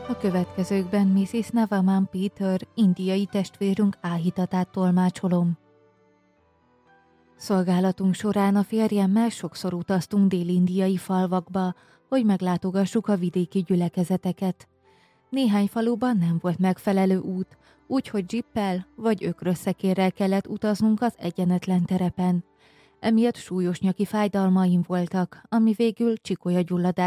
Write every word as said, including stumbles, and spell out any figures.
A következőkben missziz Navaman Peter, indiai testvérünk áhítatát tolmácsolom. Szolgálatunk során a férjemmel sokszor utaztunk dél-indiai falvakba, hogy meglátogassuk a vidéki gyülekezeteket. Néhány faluban nem volt megfelelő út, úgyhogy dzsippel vagy ökrösszekérrel kellett utaznunk az egyenetlen terepen. Emiatt súlyos nyaki fájdalmaim voltak, ami végül csikolyagyulladás